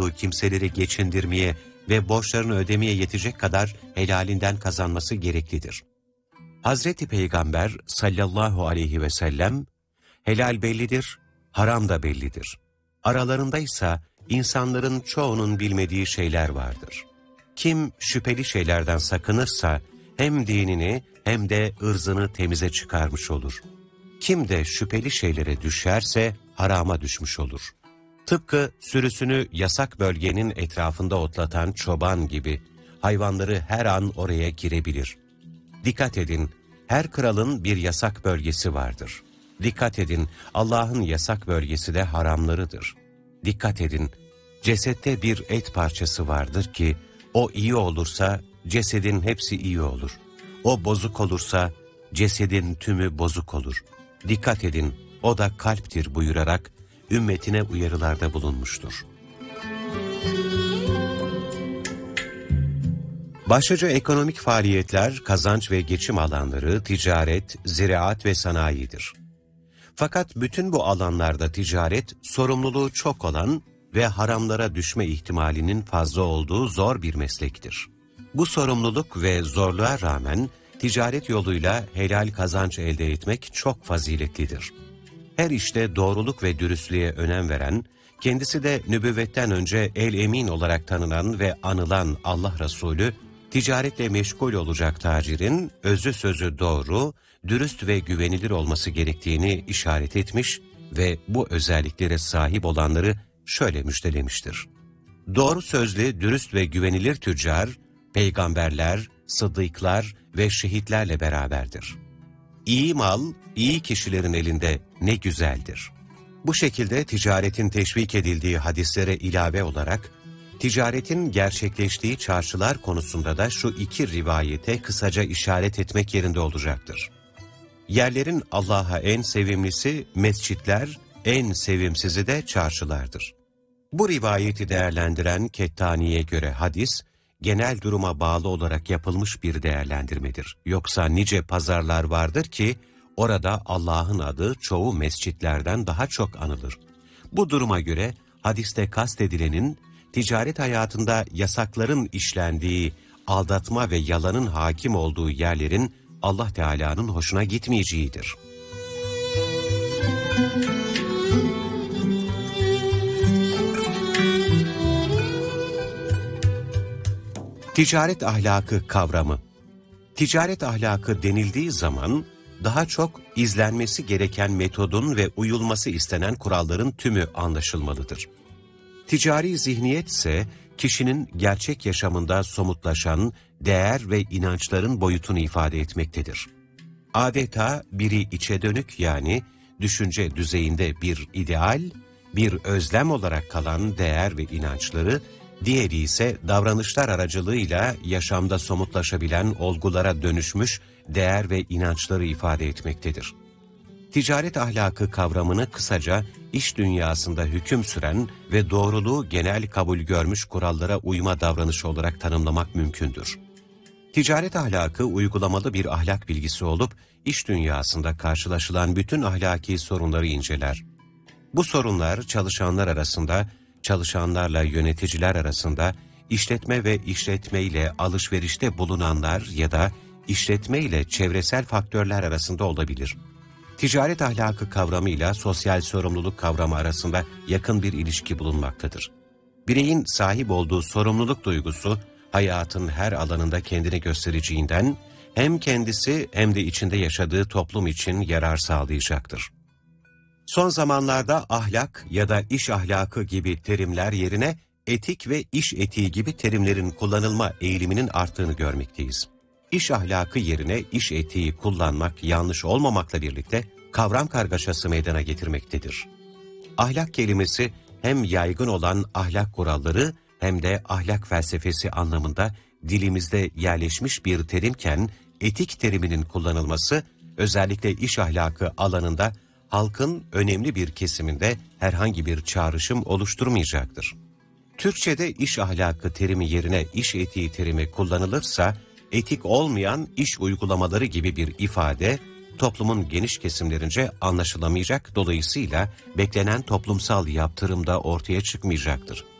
olduğu kimseleri geçindirmeye ve borçlarını ödemeye yetecek kadar helalinden kazanması gereklidir. Hazreti Peygamber sallallahu aleyhi ve sellem, helal bellidir, haram da bellidir. Aralarındaysa insanların çoğunun bilmediği şeyler vardır. Kim şüpheli şeylerden sakınırsa hem dinini hem de ırzını temize çıkarmış olur. Kim de şüpheli şeylere düşerse harama düşmüş olur. Tıpkı sürüsünü yasak bölgenin etrafında otlatan çoban gibi hayvanları her an oraya girebilir. Dikkat edin, her kralın bir yasak bölgesi vardır. Dikkat edin, Allah'ın yasak bölgesi de haramlarıdır. Dikkat edin, cesette bir et parçası vardır ki, o iyi olursa cesedin hepsi iyi olur. O bozuk olursa cesedin tümü bozuk olur. Dikkat edin, o da kalptir buyurarak ümmetine uyarılarda bulunmuştur. Başlıca ekonomik faaliyetler, kazanç ve geçim alanları, ticaret, ziraat ve sanayidir. Fakat bütün bu alanlarda ticaret, sorumluluğu çok olan ve haramlara düşme ihtimalinin fazla olduğu zor bir meslektir. Bu sorumluluk ve zorluğa rağmen ticaret yoluyla helal kazanç elde etmek çok faziletlidir. Her işte doğruluk ve dürüstlüğe önem veren, kendisi de nübüvvetten önce el-emin olarak tanınan ve anılan Allah Resulü, ticaretle meşgul olacak tacirin özü sözü doğru, dürüst ve güvenilir olması gerektiğini işaret etmiş ve bu özelliklere sahip olanları şöyle müjdelemiştir. Doğru sözlü, dürüst ve güvenilir tüccar, peygamberler, sıddıklar ve şehitlerle beraberdir. İyi mal, iyi kişilerin elinde ne güzeldir. Bu şekilde ticaretin teşvik edildiği hadislere ilave olarak, ticaretin gerçekleştiği çarşılar konusunda da şu iki rivayete kısaca işaret etmek yerinde olacaktır. Yerlerin Allah'a en sevimlisi mescitler, en sevimsizi de çarşılardır. Bu rivayeti değerlendiren Kettani'ye göre hadis, genel duruma bağlı olarak yapılmış bir değerlendirmedir. Yoksa nice pazarlar vardır ki, orada Allah'ın adı çoğu mescitlerden daha çok anılır. Bu duruma göre hadiste kastedilenin, ticaret hayatında yasakların işlendiği, aldatma ve yalanın hakim olduğu yerlerin Allah Teala'nın hoşuna gitmeyeceğidir. Ticaret ahlakı kavramı. Ticaret ahlakı denildiği zaman daha çok izlenmesi gereken metodun ve uyulması istenen kuralların tümü anlaşılmalıdır. Ticari zihniyet ise kişinin gerçek yaşamında somutlaşan değer ve inançların boyutunu ifade etmektedir. Adeta biri içe dönük yani düşünce düzeyinde bir ideal, bir özlem olarak kalan değer ve inançları, diğeri ise davranışlar aracılığıyla yaşamda somutlaşabilen olgulara dönüşmüş değer ve inançları ifade etmektedir. Ticaret ahlakı kavramını kısaca iş dünyasında hüküm süren ve doğruluğu genel kabul görmüş kurallara uyma davranışı olarak tanımlamak mümkündür. Ticaret ahlakı uygulamalı bir ahlak bilgisi olup, iş dünyasında karşılaşılan bütün ahlaki sorunları inceler. Bu sorunlar çalışanlar arasında, çalışanlarla yöneticiler arasında, işletme ve işletme ile alışverişte bulunanlar ya da işletme ile çevresel faktörler arasında olabilir. Ticaret ahlakı kavramıyla sosyal sorumluluk kavramı arasında yakın bir ilişki bulunmaktadır. Bireyin sahip olduğu sorumluluk duygusu, hayatın her alanında kendini göstereceğinden, hem kendisi hem de içinde yaşadığı toplum için yarar sağlayacaktır. Son zamanlarda ahlak ya da iş ahlakı gibi terimler yerine etik ve iş etiği gibi terimlerin kullanılma eğiliminin arttığını görmekteyiz. İş ahlakı yerine iş etiği kullanmak yanlış olmamakla birlikte kavram kargaşası meydana getirmektedir. Ahlak kelimesi hem yaygın olan ahlak kuralları hem de ahlak felsefesi anlamında dilimizde yerleşmiş bir terimken etik teriminin kullanılması özellikle iş ahlakı alanında halkın önemli bir kesiminde herhangi bir çağrışım oluşturmayacaktır. Türkçe'de iş ahlakı terimi yerine iş etiği terimi kullanılırsa, etik olmayan iş uygulamaları gibi bir ifade, toplumun geniş kesimlerince anlaşılamayacak, dolayısıyla beklenen toplumsal yaptırım da ortaya çıkmayacaktır.